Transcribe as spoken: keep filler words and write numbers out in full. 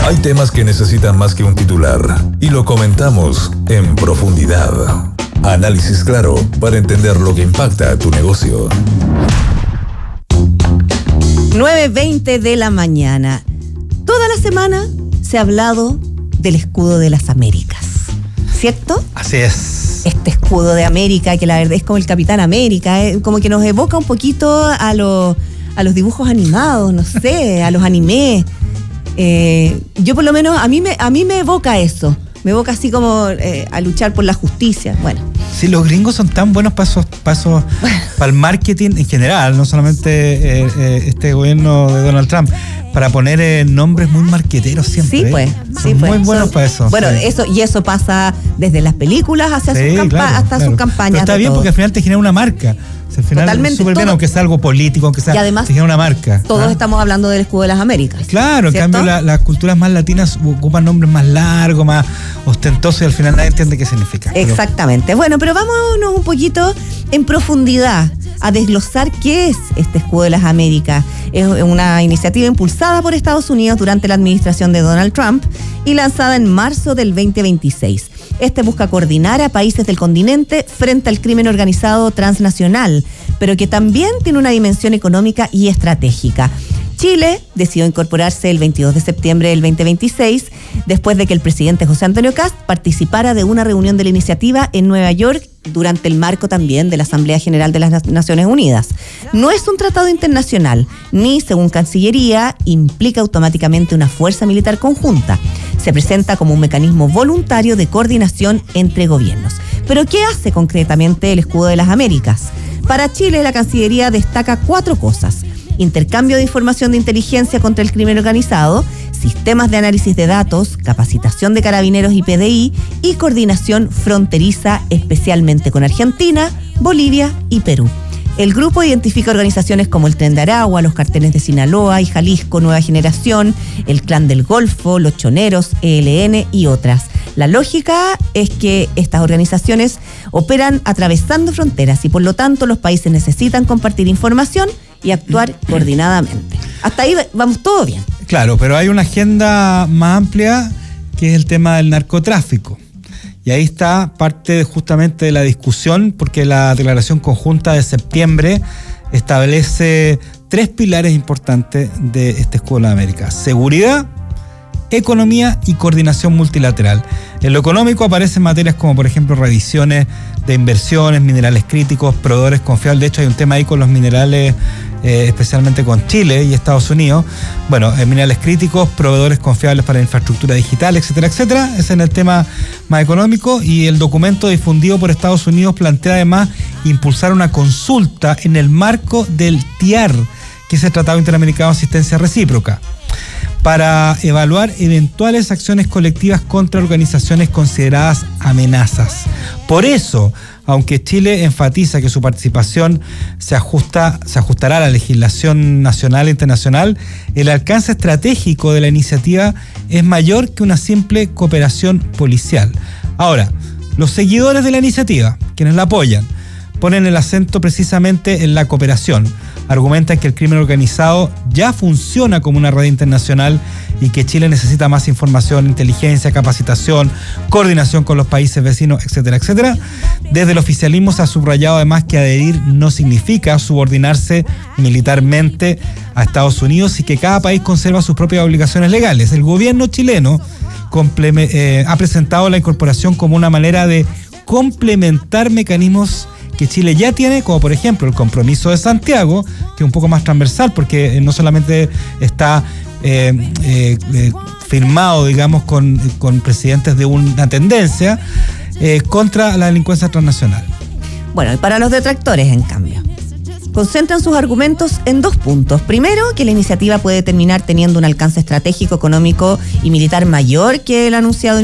Hay temas que necesitan más que un titular y lo comentamos en profundidad. Análisis claro para entender lo que impacta a tu negocio. nueve veinte de la mañana. Toda la semana se ha hablado del escudo de las Américas, ¿cierto? Así es. Este escudo de América, que la verdad es como el Capitán América, eh, como que nos evoca un poquito a, lo, a los dibujos animados, no sé, a los animes. Eh, yo por lo menos, a mí me, a mí me evoca eso. Me evoca así como eh, a luchar por la justicia. Bueno. Sí, los gringos son tan buenos para esos, para, esos, bueno. para el marketing en general, no solamente eh, eh, este gobierno de Donald Trump, para poner eh, nombres muy marqueteros siempre. Sí, pues. ¿eh? Sí, son pues. muy buenos son, para eso. Bueno, sí. eso y eso pasa desde las películas hacia sí, sus campa- claro, hasta claro. sus campañas. Pero está bien todo. porque al final te genera una marca. O sea, al final Totalmente, súper bien, todo, aunque sea algo político, aunque sea, y además, te genera una marca. Todos ¿ah? estamos hablando del escudo de las Américas. Claro, en ¿cierto? cambio la, las culturas más latinas ocupan nombres más largos, más ostentosos y al final nadie entiende qué significa. Exactamente. Pero... Bueno, pero vámonos un poquito en profundidad a desglosar qué es este escudo de las Américas. Es una iniciativa impulsada por Estados Unidos durante la administración de Donald Trump y lanzada en marzo del veinte veintiséis. Este busca coordinar a países del continente frente al crimen organizado transnacional, pero que también tiene una dimensión económica y estratégica. Chile decidió incorporarse el veintidós de septiembre del veinte veintiséis, después de que el presidente José Antonio Kast participara de una reunión de la iniciativa en Nueva York durante el marco también de la Asamblea General de las Naciones Unidas. No es un tratado internacional, ni, según Cancillería, implica automáticamente una fuerza militar conjunta. Se presenta como un mecanismo voluntario de coordinación entre gobiernos. ¿Pero qué hace concretamente el escudo de las Américas? Para Chile, la Cancillería destaca cuatro cosas: intercambio de información de inteligencia contra el crimen organizado, sistemas de análisis de datos, capacitación de carabineros y P D I y coordinación fronteriza, especialmente con Argentina, Bolivia y Perú. El grupo identifica organizaciones como el Tren de Aragua, los carteles de Sinaloa y Jalisco Nueva Generación, el Clan del Golfo, los Choneros, E L N y otras. La lógica es que estas organizaciones operan atravesando fronteras y por lo tanto los países necesitan compartir información y actuar coordinadamente. Hasta ahí vamos todo bien. Claro, pero hay una agenda más amplia que es el tema del narcotráfico. Y ahí está parte de, justamente de la discusión, porque la declaración conjunta de septiembre establece tres pilares importantes de este escudo de la América: seguridad, economía y coordinación multilateral. En lo económico aparecen materias como, por ejemplo, revisiones de inversiones, minerales críticos, proveedores confiables. De hecho, hay un tema ahí con los minerales, eh, especialmente con Chile y Estados Unidos. Bueno, eh, minerales críticos, proveedores confiables para infraestructura digital, etcétera, etcétera. Ese es en el tema más económico. Y el documento difundido por Estados Unidos plantea además impulsar una consulta en el marco del T I A R, que es el Tratado Interamericano de Asistencia Recíproca, para evaluar eventuales acciones colectivas contra organizaciones consideradas amenazas. Por eso, aunque Chile enfatiza que su participación se ajusta, se ajustará a la legislación nacional e internacional, el alcance estratégico de la iniciativa es mayor que una simple cooperación policial. Ahora, los seguidores de la iniciativa, quienes la apoyan, ponen el acento precisamente en la cooperación. Argumentan que el crimen organizado ya funciona como una red internacional y que Chile necesita más información, inteligencia, capacitación, coordinación con los países vecinos, etcétera, etcétera. Desde el oficialismo se ha subrayado además que adherir no significa subordinarse militarmente a Estados Unidos y que cada país conserva sus propias obligaciones legales. El gobierno chileno compleme, eh, ha presentado la incorporación como una manera de complementar mecanismos que Chile ya tiene, como por ejemplo el compromiso de Santiago, que es un poco más transversal porque no solamente está eh, eh, eh, firmado, digamos, con, con presidentes de una tendencia eh, contra la delincuencia transnacional. Bueno, y para los detractores, en cambio, concentran sus argumentos en dos puntos. Primero, que la iniciativa puede terminar teniendo un alcance estratégico, económico y militar mayor que el anunciado